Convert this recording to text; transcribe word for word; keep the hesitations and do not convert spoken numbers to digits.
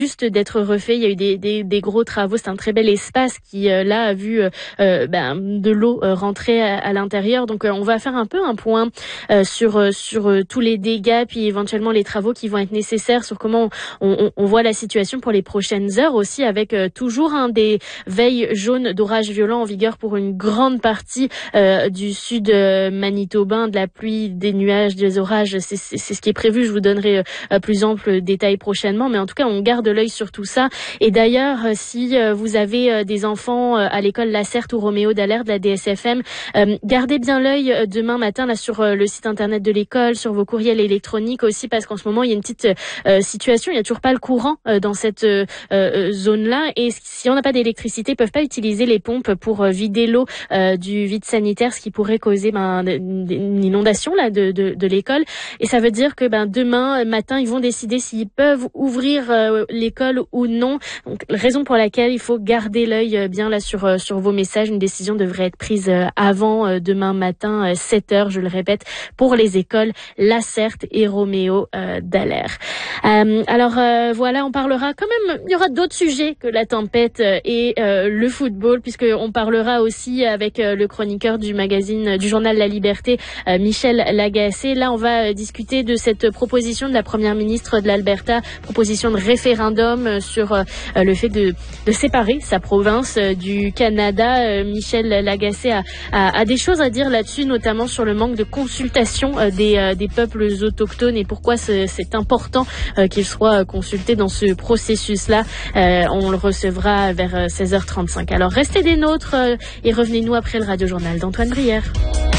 juste d'être refait. Il y a eu des, des, des gros travaux. C'est un très bel espace qui, euh, là, a vu euh, ben, de l'eau euh, rentrer à, à l'intérieur. Donc, euh, on va faire un peu un point euh, sur euh, sur euh, tous les dégâts, puis éventuellement les travaux qui vont être nécessaires, sur comment on, on, on voit la situation pour les prochaines heures aussi, avec euh, toujours un hein, des veilles jaunes d'orages violents en vigueur pour une grande partie euh, du sud euh, manitobain, de la pluie, des nuages, des orages. C'est, c'est, c'est ce qui est prévu. Je vous donnerai euh, plus ample détails prochainement, mais en tout cas, on garde l'œil sur tout ça. Et d'ailleurs, si vous avez des enfants à l'école Lacerte ou Roméo Dallaire de la D S F M, gardez bien l'œil demain matin là sur le site internet de l'école, sur vos courriels électroniques aussi, parce qu'en ce moment, il y a une petite euh, situation. Il n'y a toujours pas le courant euh, dans cette euh, zone-là. Et si on n'a pas d'électricité, ils peuvent pas utiliser les pompes pour vider l'eau euh, du vide sanitaire, ce qui pourrait causer ben, une inondation là de, de, de l'école. Et ça veut dire que ben, demain matin, ils vont décider s'ils peuvent ouvrir euh, l'école ou non. Donc, raison pour laquelle il faut garder l'œil bien là sur euh, sur vos messages. Une décision devrait être prise euh, avant euh, demain matin, euh, sept heures, je le répète, pour les écoles Lacerte et Roméo euh, Dallaire. Euh, alors euh, voilà, on parlera quand même, il y aura d'autres sujets que la tempête euh, et euh, le football, puisque on parlera aussi avec euh, le chroniqueur du magazine, euh, du journal La Liberté, euh, Michel Lagacé. Là, on va euh, discuter de cette proposition de la première ministre de l'Alberta, proposition de référendum sur euh, le fait de, de séparer sa province euh, du Canada. Euh, Michel Lagacé a, a, a des choses à dire là-dessus, notamment sur le manque de consultation euh, des, euh, des peuples autochtones et pourquoi c'est, c'est important euh, qu'ils soient consultés dans ce processus-là. Euh, on le recevra vers seize heures trente-cinq. Alors restez des nôtres euh, et revenez-nous après le Radio Journal d'Antoine Brière.